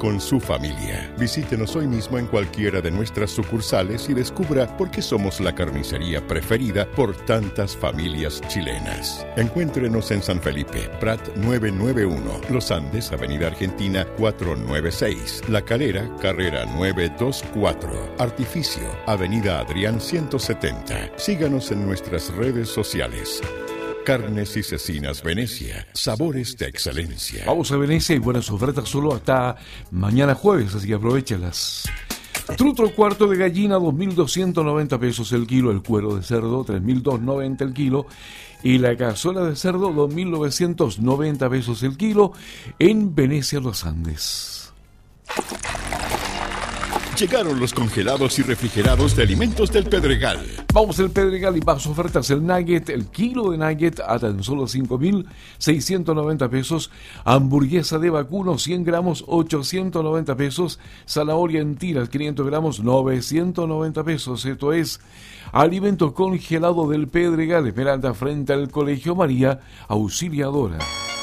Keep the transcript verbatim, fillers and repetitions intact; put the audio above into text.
con su familia. Visítenos hoy mismo en cualquiera de nuestras sucursales y descubra por qué somos la carnicería preferida por tantas familias chilenas. Encuéntrenos en San Felipe, Prat novecientos noventa y uno, Los Andes, Avenida Argentina cuatrocientos noventa y seis, La Calera, Carrera novecientos veinticuatro, Artificio, Avenida Adrián ciento setenta. Síganos en nuestras redes sociales. Carnes y Cecinas Venecia, sabores de excelencia. Vamos a Venecia y buenas ofertas solo hasta mañana jueves, así que aprovéchalas. Trutro cuarto de gallina, dos mil doscientos noventa pesos el kilo. El cuero de cerdo, tres mil doscientos noventa el kilo. Y la cazuela de cerdo, dos mil novecientos noventa pesos el kilo. En Venecia, Los Andes. Llegaron los congelados y refrigerados de alimentos del Pedregal. Vamos al Pedregal y más ofertas. El nugget, el kilo de nugget a tan solo cinco mil seiscientos noventa pesos. Hamburguesa de vacuno, cien gramos, ochocientos noventa pesos. Zanahoria en tiras, quinientos gramos, novecientos noventa pesos. Esto es alimento congelado del Pedregal. Esmeralda frente al Colegio María Auxiliadora.